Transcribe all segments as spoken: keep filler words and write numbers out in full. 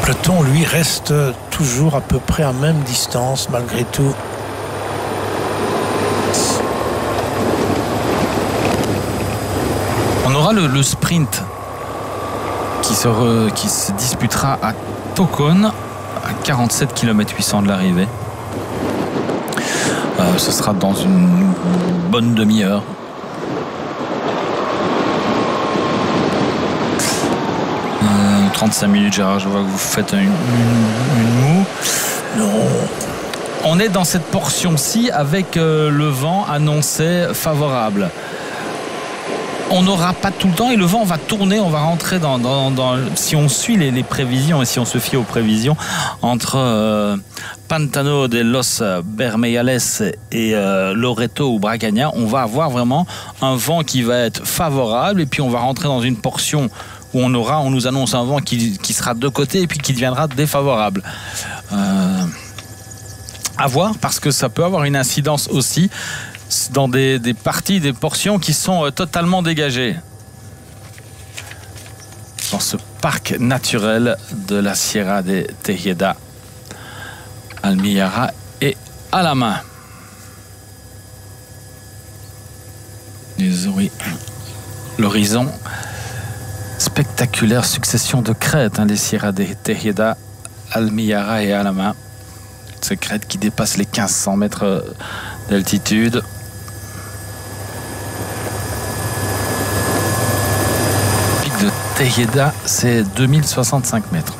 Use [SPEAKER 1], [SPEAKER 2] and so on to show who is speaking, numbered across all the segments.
[SPEAKER 1] peloton, lui, reste toujours à peu près à même distance, malgré tout.
[SPEAKER 2] On aura le, le sprint qui se, re, qui se disputera à Tokon, à quarante-sept kilomètres huit cents de l'arrivée. Euh, ce sera dans une bonne demi-heure. Euh, trente-cinq minutes, Gérard, je vois que vous faites une, une, une moue.
[SPEAKER 1] Non.
[SPEAKER 2] On est dans cette portion-ci avec euh, le vent annoncé favorable. On n'aura pas tout le temps et le vent va tourner, on va rentrer dans, dans, dans si on suit les, les prévisions et si on se fie aux prévisions entre euh, Pantano de los Bermejales et euh, Loreto ou Bragagna, on va avoir vraiment un vent qui va être favorable et puis on va rentrer dans une portion où on aura, on nous annonce un vent qui, qui sera de côté et puis qui deviendra défavorable. Euh, à voir parce que ça peut avoir une incidence aussi dans des, des parties, des portions qui sont euh, totalement dégagées dans ce parc naturel de la Sierra de Tejeda, Almillara et Alhama. L'horizon, spectaculaire succession de crêtes, hein, les Sierra de Tejeda, Almillara et Alhama. Ces crêtes qui dépassent les quinze cents mètres d'altitude. De Tejeda, c'est deux mille soixante-cinq mètres.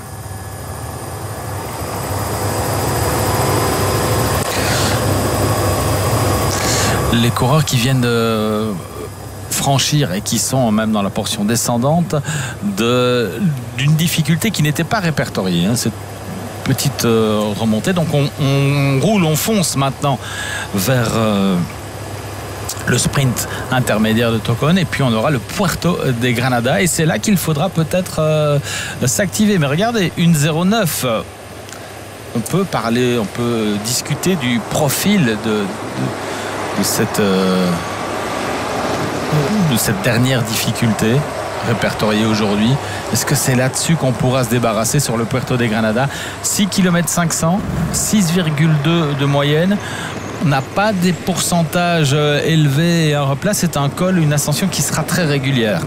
[SPEAKER 2] Les coureurs qui viennent de franchir et qui sont même dans la portion descendante de, d'une difficulté qui n'était pas répertoriée, hein, cette petite euh, remontée. Donc on, on roule, on fonce maintenant vers... Euh, le sprint intermédiaire de Tokon et puis on aura le Puerto de Granada et c'est là qu'il faudra peut-être euh, s'activer. Mais regardez, une zéro neuf, on peut parler, on peut discuter du profil de, de, de, cette, euh, de cette dernière difficulté répertoriée aujourd'hui. Est-ce que c'est là-dessus qu'on pourra se débarrasser sur le Puerto de Granada? Six kilomètres cinq cents, six virgule deux de moyenne. On n'a pas des pourcentages élevés. Alors là, c'est un col, une ascension qui sera très régulière.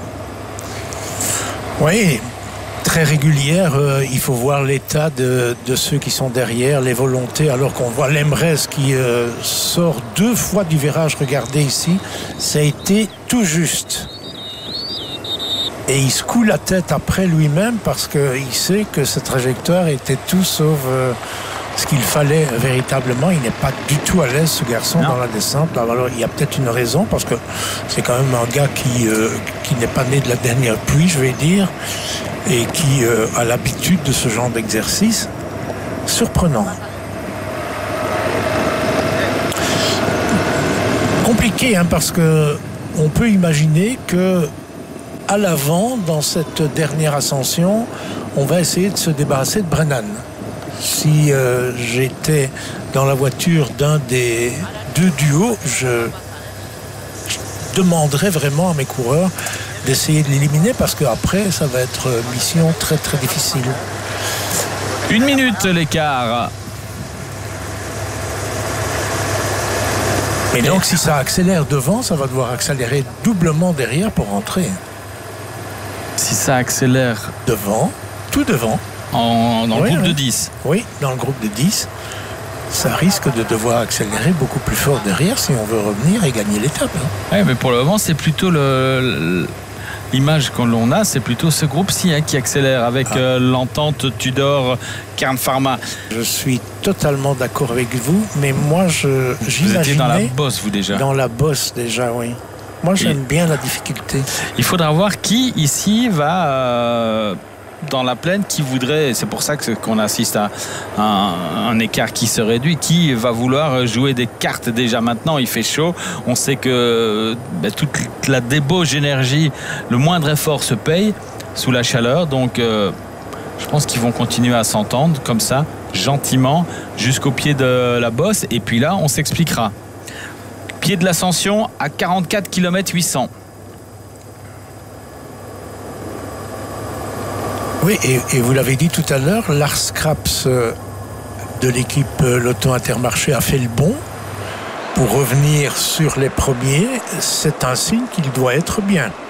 [SPEAKER 1] Oui, très régulière. Euh, il faut voir l'état de, de ceux qui sont derrière, les volontés. Alors qu'on voit l'Emrez qui euh, sort deux fois du virage. Regardez ici, ça a été tout juste. Et il secoue la tête après lui-même parce qu'il sait que sa trajectoire était tout sauf... Euh, ce qu'il fallait véritablement. Il n'est pas du tout à l'aise, ce garçon, non. Dans la descente. Alors, il y a peut-être une raison, parce que c'est quand même un gars qui, euh, qui n'est pas né de la dernière pluie, je vais dire, et qui euh, a l'habitude de ce genre d'exercice. Surprenant. Compliqué, hein, parce que on peut imaginer que à l'avant, dans cette dernière ascension, on va essayer de se débarrasser de Brennan. Si euh, j'étais dans la voiture d'un des deux duos, je, je demanderais vraiment à mes coureurs d'essayer de l'éliminer parce qu'après, ça va être mission très très difficile.
[SPEAKER 2] Une minute l'écart.
[SPEAKER 1] Et donc, si ça accélère devant, ça va devoir accélérer doublement derrière pour rentrer.
[SPEAKER 2] Si ça accélère
[SPEAKER 1] devant, tout devant.
[SPEAKER 2] En, dans
[SPEAKER 1] oui,
[SPEAKER 2] le groupe
[SPEAKER 1] oui.
[SPEAKER 2] de dix.
[SPEAKER 1] Oui, dans le groupe de dix, ça risque de devoir accélérer beaucoup plus fort derrière si on veut revenir et gagner l'étape. Hein.
[SPEAKER 2] Oui, mais pour le moment, c'est plutôt le, l'image que l'on a, c'est plutôt ce groupe-ci hein, qui accélère avec ah. euh, l'entente Tudor-Kern Pharma.
[SPEAKER 1] Je suis totalement d'accord avec vous, mais moi, je, j'imaginais...
[SPEAKER 2] Vous étiez dans la bosse, vous, déjà.
[SPEAKER 1] Dans la bosse, déjà, oui. Moi, j'aime et bien la difficulté.
[SPEAKER 2] Il faudra voir qui, ici, va... Euh, dans la plaine, qui voudrait, c'est pour ça que, qu'on assiste à un, un écart qui se réduit, qui va vouloir jouer des cartes déjà maintenant, il fait chaud, on sait que ben, toute la débauche d'énergie, le moindre effort se paye sous la chaleur, donc euh, je pense qu'ils vont continuer à s'entendre comme ça, gentiment, jusqu'au pied de la bosse, et puis là, on s'expliquera. Pied de l'ascension à quarante-quatre kilomètres huit cents.
[SPEAKER 1] Oui, et, et vous l'avez dit tout à l'heure, Lars Kraps euh, de l'équipe euh, Lotto Intermarché a fait le bon pour revenir sur les premiers. C'est un signe qu'il doit être bien.